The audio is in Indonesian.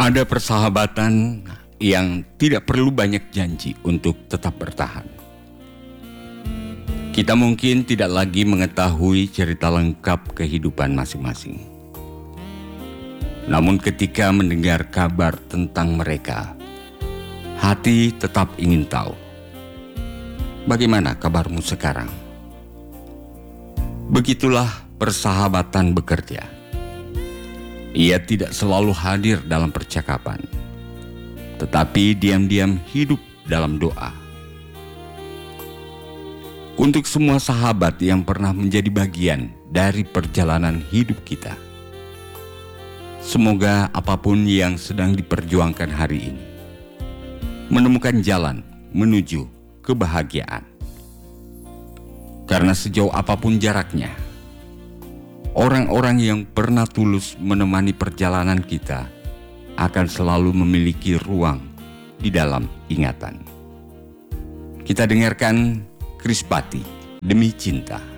Ada persahabatan yang tidak perlu banyak janji untuk tetap bertahan. Kita mungkin tidak lagi mengetahui cerita lengkap kehidupan masing-masing. Namun ketika mendengar kabar tentang mereka, hati tetap ingin tahu. Bagaimana kabarmu sekarang? Begitulah persahabatan bekerja. Ia tidak selalu hadir dalam percakapan, tetapi diam-diam hidup dalam doa. Untuk semua sahabat yang pernah menjadi bagian dari perjalanan hidup kita, semoga apapun yang sedang diperjuangkan hari ini menemukan jalan menuju kebahagiaan. Karena sejauh apapun jaraknya, orang-orang yang pernah tulus menemani perjalanan kita akan selalu memiliki ruang di dalam ingatan. Kita dengarkan Krispati, Demi Cinta.